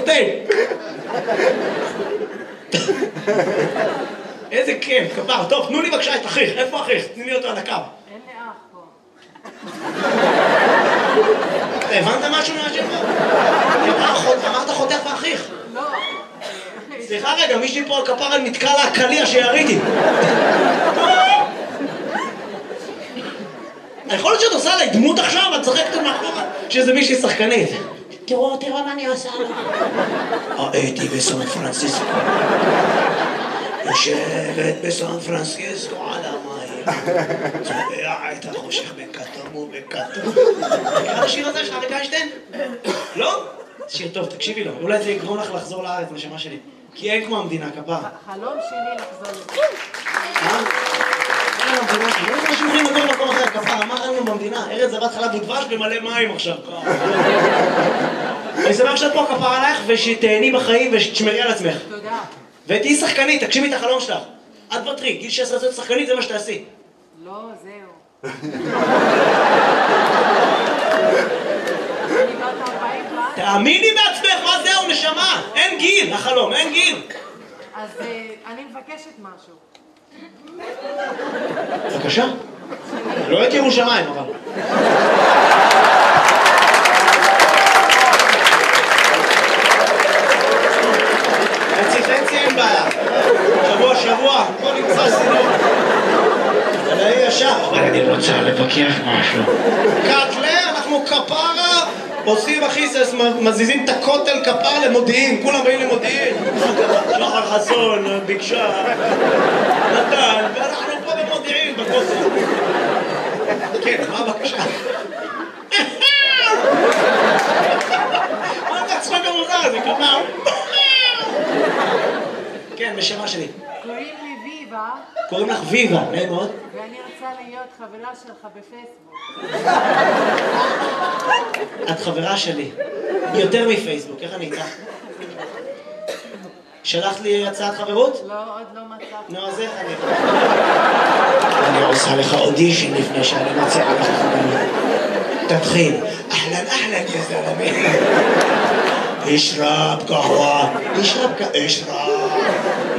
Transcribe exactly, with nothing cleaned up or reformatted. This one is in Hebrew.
קוקטייל. איזה כיף, כפר. טוב, תנו לי בבקשה את אחיך. איפה אחיך? תני לי אותו על הקו. אין לי אח פה. הבנת משהו מהשם? אמרת חותך ואחיך. לא. סליחה רגע, מישהי פה על כפרה נתקע לה הקליע שיריתי. יכול להיות שאת עושה עליי דמות עכשיו, את צחקת מאחורה שזה מישהי שחקנית. תראו, תראו מה אני עושה לה. הייתי בסן פרנסיסקו. יושבת בסן פרנסיסקו על המים. צובע את החושך בכתום ובכתום. מכירה השיר הזה של אריק איינשטיין? לא? שיר טוב, תקשיבי לו. אולי זה יגרום לך לחזור לארץ, נשמה שלי. כי אין כמו המדינה, כפרה. חלום שלי לחזור לזה. אה? אין המדינה שלי. לא יודע שמחים לגור במקום אחר, כפרה. מה אין לנו במדינה? ארץ זבת חלב ודבש במלא מים עכשיו. אני שמח שאת פה כפרה עלייך ושתהני בחיים ושתשמרי על עצמך. תודה. ותהיי שחקנית, תגשימי את החלום שלך. את בטרי, גיל שש עשרה להיות שחקנית זה מה שתעשי. לא, זהו. אני בת ארבעים כבר. תאמיני בעצמך, מה זהו, נשמה? אין גיל, החלום, אין גיל. אז אני מבקשת משהו. בבקשה. לא את ירושלים, אבל. חצי חצי אין בעיה. שבוע שבוע, בוא נמצא סינור. אבל אני ישר. אני רוצה לבקר משהו. קטלה, אנחנו כפרה, עושים אחיסס, מזיזים את הכותל כפרה למודיעין, כולם באים למודיעין. שחר חסון, ביקשה, נתן, ואנחנו פה במודיעין, בכותל. כן, מה הבקשה? מה אתה צחוק המוזר הזה, כפר? כן, בשמה שלי. קוראים לי ויבה. קוראים לך ויבה, נעים מאוד. ואני רוצה להיות חברה שלך בפייסבוק. את חברה שלי. יותר מפייסבוק, איך אני איתך? שלחת לי הצעת חברות? לא, עוד לא מצאתי. נו, אז איך אני... אני עושה לך אודישן לפני שאני מציעה לך חברות. תתחיל. אהלן, אהלן, יא זלמי. אשרב קהווה. אשרב קהווה. אשרב.